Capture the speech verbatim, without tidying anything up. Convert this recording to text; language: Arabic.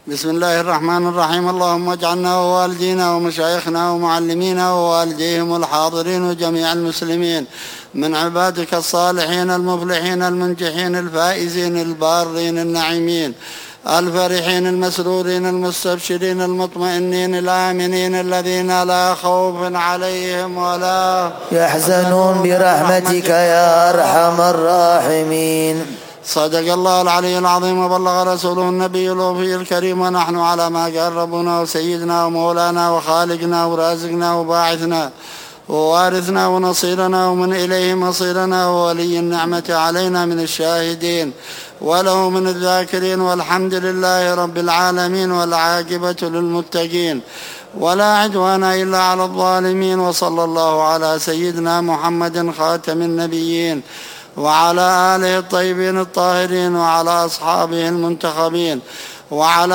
بسم الله الرحمن الرحيم. اللهم اجعلنا ووالدينا ومشايخنا ومعلمينا ووالديهم الحاضرين وجميع المسلمين من عبادك الصالحين المفلحين المنجحين الفائزين البارين النعيمين الفرحين المسرورين المستبشرين المطمئنين الآمنين الذين لا خوف عليهم ولا يحزنون برحمتك يا أرحم الراحمين. صدق الله العلي العظيم وبلغ رسوله النبي الوفي الكريم، ونحن على ما قال ربنا وسيدنا ومولانا وخالقنا ورازقنا وباعثنا ووارثنا ونصيرنا ومن إليه مصيرنا وولي النعمة علينا من الشاهدين وله من الذاكرين، والحمد لله رب العالمين، والعاقبة للمتقين، ولا عدوان إلا على الظالمين. وصلى الله على سيدنا محمد خاتم النبيين وعلى آله الطيبين الطاهرين وعلى أصحابه المنتخبين وعلى